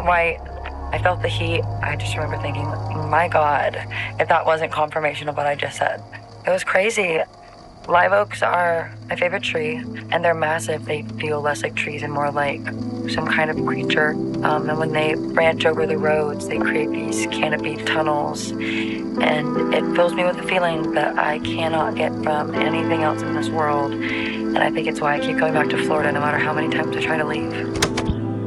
white. I felt the heat. I just remember thinking, my God, if that wasn't confirmation of what I just said. It was crazy. Live oaks are my favorite tree, and they're massive. They feel less like trees and more like some kind of creature. And when they branch over the roads, they create these canopied tunnels. And it fills me with a feeling that I cannot get from anything else in this world. And I think it's why I keep going back to Florida no matter how many times I try to leave.